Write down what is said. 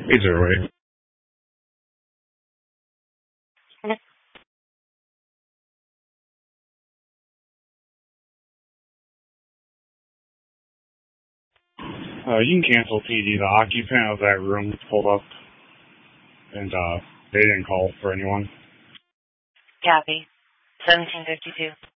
Either way. You can cancel PD. The occupant of that room pulled up, and they didn't call for anyone. Copy. 1752.